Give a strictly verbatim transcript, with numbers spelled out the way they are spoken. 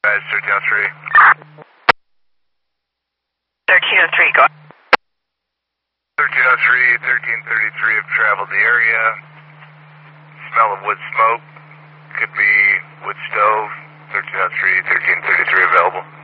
dispatch, thirteen oh three. thirteen oh three, go ahead. thirteen oh three, thirteen thirty-three have traveled the area. Smell of wood smoke. Could be wood stove. thirteen oh three, thirteen thirty-three available.